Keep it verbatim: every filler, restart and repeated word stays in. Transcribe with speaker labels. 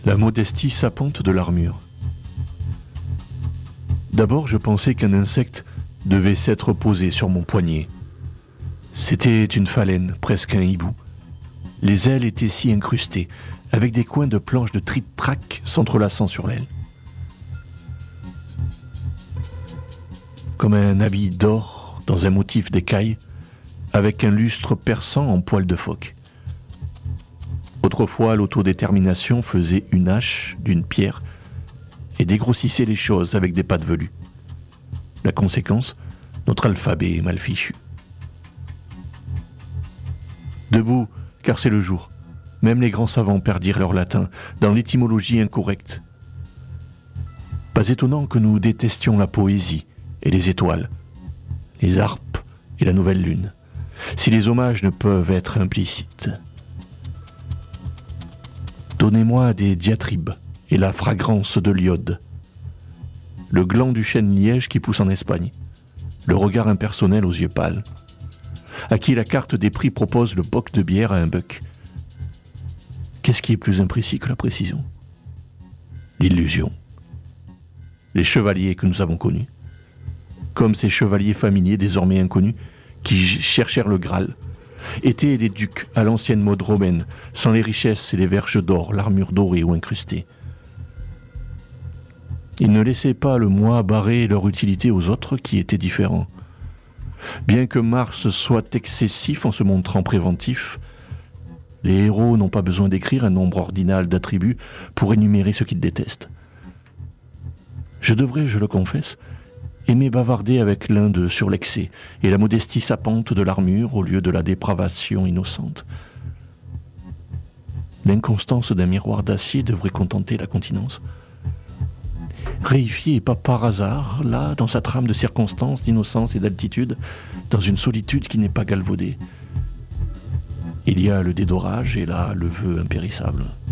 Speaker 1: La modestie sapante de l'armure. D'abord, je pensais qu'un insecte devait s'être posé sur mon poignet. C'était une phalène, presque un hibou. Les ailes étaient si incrustées, avec des coins de planches de tric-trac s'entrelaçant sur l'aile. Comme un habit d'or dans un motif d'écaille, avec un lustre perçant en poil de phoque. Autrefois, l'autodétermination faisait une hache d'une pierre et dégrossissait les choses avec des pattes velues. La conséquence, notre alphabet est mal fichu. Debout, car c'est le jour. Même les grands savants perdirent leur latin dans l'étymologie incorrecte. Pas étonnant que nous détestions la poésie et les étoiles, les harpes et la nouvelle lune, si les hommages ne peuvent être implicites. Donnez-moi des diatribes et la fragrance de l'iode, le gland du chêne liège qui pousse en Espagne, le regard impersonnel aux yeux pâles, à qui la carte des prix propose le boc de bière à un buck. Qu'est-ce qui est plus imprécis que la précision ? L'illusion. Les chevaliers que nous avons connus, comme ces chevaliers familiers désormais inconnus qui cherchèrent le Graal, étaient des ducs à l'ancienne mode romaine, sans les richesses et les verges d'or, l'armure dorée ou incrustée. Ils ne laissaient pas le moi barrer leur utilité aux autres qui étaient différents. Bien que Mars soit excessif en se montrant préventif, les héros n'ont pas besoin d'écrire un nombre ordinal d'attributs pour énumérer ce qu'ils détestent. Je devrais, je le confesse, aimer bavarder avec l'un d'eux sur l'excès et la modestie sapante de l'armure au lieu de la dépravation innocente. L'inconstance d'un miroir d'acier devrait contenter la continence. Réifié et pas par hasard, là, dans sa trame de circonstances, d'innocence et d'altitude, dans une solitude qui n'est pas galvaudée. Il y a le dédorage et là, le vœu impérissable.